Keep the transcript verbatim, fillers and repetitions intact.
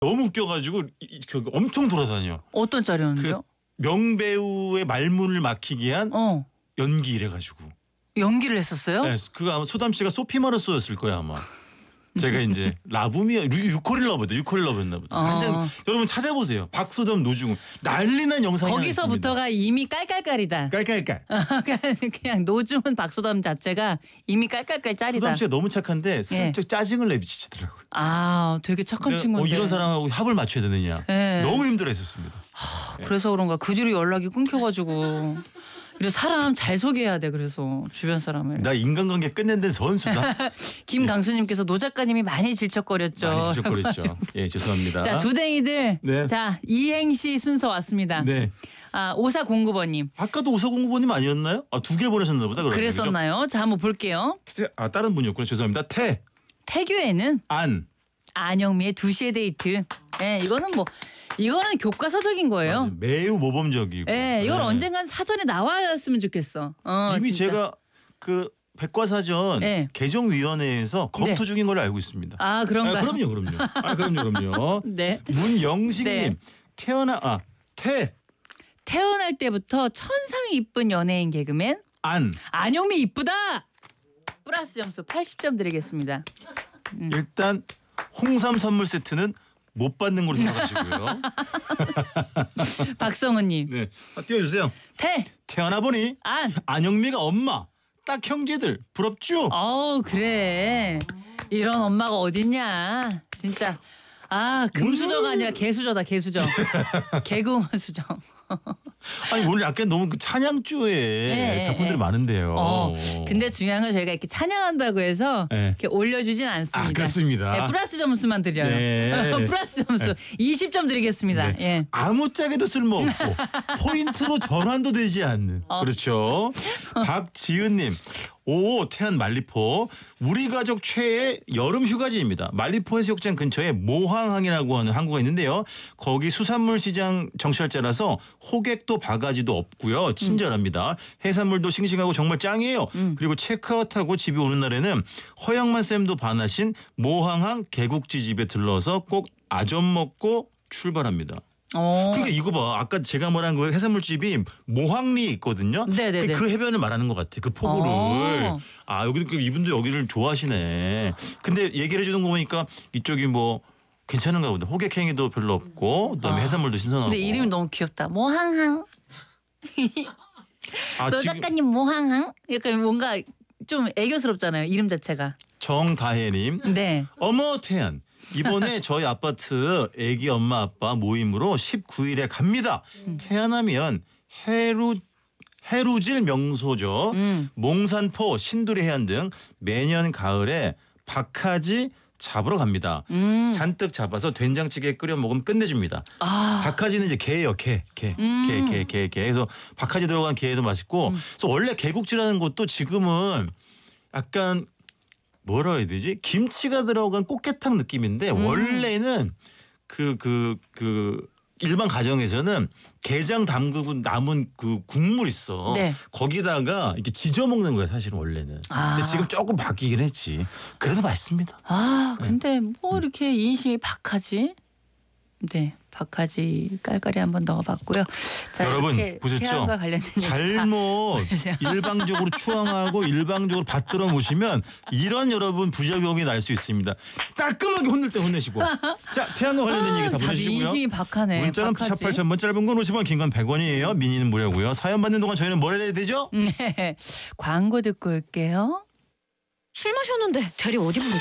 너무 웃겨가지고 이, 그 엄청 돌아다녀. 어떤 짤이었는데요? 그 명배우의 말문을 막히게 한 어. 연기 이래가지고. 연기를 했었어요? 네, 그거 아마 소담 씨가 소피 마르소였을 거야 아마. 제가 이제 라붐이야 유코리 러브다 유코리 러브였나 보다. 어. 한장 여러분 찾아보세요. 박소담 노중훈 난리난 영상이 거기서부터가 이미 깔깔깔이다. 깔깔깔. 그냥 노중훈 박소담 자체가 이미 깔깔깔 짤이다. 소담 씨가 너무 착한데 슬쩍 예. 짜증을 내비치더라고요. 아, 되게 착한 친구인데. 어, 이런 사람하고 합을 맞춰야 되느냐. 네. 너무 힘들어했었습니다. 하, 그래서 그런가 그 뒤로 연락이 끊겨가지고. 그래서 사람 잘 소개해야 돼. 그래서 주변 사람을. 나 인간관계 끝낸 데 선수다. 김강수님께서 노 작가님이 많이 질척거렸죠. 많이 질척거렸죠. 예, 죄송합니다. 자, 두댕이들. 네. 자, 이행시 순서 왔습니다. 네. 아, 오사공구번님. 아까도 오사공구번님 아니었나요? 아, 두 개 보내셨나 보다. 그러면. 그랬었나요? 자, 한번 볼게요. 태, 아, 다른 분이었구나. 죄송합니다. 태. 태규에는 안. 안영미의 두 시의 데이트. 예, 이거는 뭐 이거는 교과서적인 거예요. 맞아, 매우 모범적이고. 예, 이건 네. 언젠간 사전에 나왔으면 좋겠어. 어, 이미 진짜. 제가 그 백과사전 네. 개정위원회에서 검토 네. 중인 걸로 알고 있습니다. 아, 그런가요? 아, 그럼요, 그럼요. 아, 그럼요, 그럼요. 네. 문영식님, 네. 태어나 아 태. 태어날 때부터 천상 이쁜 연예인 개그맨 안. 안영미 이쁘다. 플러스 점수 팔십 점 드리겠습니다. 음. 일단 홍삼 선물 세트는 못 받는 걸로 생각하시고요. 박성은님. 네, 아, 띄워주세요. 태. 태어나 보니 안. 안영미가 엄마. 딱 형제들 부럽죠? 어우, 그래. 이런 엄마가 어딨냐. 진짜. 아, 금수저가 아니라 개수저다, 개수저. 개그우먼 수저. 아니 오늘 약간 너무 그 찬양조의 네, 작품들이 네. 많은데요. 어, 근데 중요한 건 저희가 이렇게 찬양한다고 해서 네. 이렇게 올려주진 않습니다. 아, 그렇습니다. 네, 플러스 점수만 드려요. 네. 플러스 점수 네. 이십 점 드리겠습니다. 네. 예. 아무짝에도 쓸모없고 포인트로 전환도 되지 않는. 어. 그렇죠. 박지은님. 오 태안 말리포 우리 가족 최애 여름 휴가지입니다. 말리포 해수욕장 근처에 모항항이라고 하는 항구가 있는데요. 거기 수산물 시장 정찰자라서 호객도 바가지도 없고요. 친절합니다. 해산물도 싱싱하고 정말 짱이에요. 음. 그리고 체크아웃하고 집에 오는 날에는 허영만 쌤도 반하신 모항항 개국지 집에 들러서 꼭 아점 먹고 출발합니다. 어. 그러니까 이거 봐. 아까 제가 말한 그 해산물집이 모항리에 있거든요. 네네네. 그 해변을 말하는 것 같아. 그 포구를. 어. 아 여기도 이분도 여기를 좋아하시네. 근데 얘기를 해주는 거 보니까 이쪽이 뭐 괜찮은가 보다. 호객행위도 별로 없고 그다음에 아. 해산물도 신선하고. 근데 이름이 너무 귀엽다. 모항항. 아, 노 지금 작가님 모항항. 약간 뭔가 좀 애교스럽잖아요. 이름 자체가. 정다혜님. 네. 어머 태연. 이번에 저희 아파트 애기 엄마 아빠 모임으로 십구 일에 갑니다. 음. 태어나면 해루 해루질 명소죠. 음. 몽산포, 신두리 해안 등 매년 가을에 박하지 잡으러 갑니다. 음. 잔뜩 잡아서 된장찌개 끓여 먹으면 끝내줍니다. 아. 박하지는 이제 게예요, 게, 게, 음. 게, 게, 게, 게. 그래서 박하지 들어간 게도 맛있고. 음. 그래서 원래 개국지라는 것도 지금은 약간 뭐라 해야 되지? 김치가 들어간 꽃게탕 느낌인데 음. 원래는 그 그 그 일반 가정에서는 게장 담그고 남은 그 국물 있어. 네. 거기다가 이렇게 지져 먹는 거야 사실은 원래는. 아. 근데 지금 조금 바뀌긴 했지. 그래도 맛있습니다. 아, 근데 네. 뭐 이렇게 인심이 박하지? 네, 박하지 깔깔이 한번 넣어봤고요. 자, 여러분 이렇게 보셨죠? 태양과 관련된 얘기 다 잘못 보세요. 일방적으로 추앙하고 일방적으로 받들어 보시면 이런 여러분 부작용이 날 수 있습니다. 따끔하게 혼낼 때 혼내시고. 자 태양과 관련된 얘기 다 다들 보내주시고요. 인심이 박하네. 문자는 박하지. 샵 팔천 번, 짧은 건 오십 원, 긴 건 백 원이에요. 미니는 무료고요. 사연 받는 동안 저희는 뭘 해야 되죠? 네, 광고 듣고 올게요. 술 마셨는데 대리 어디 부르지?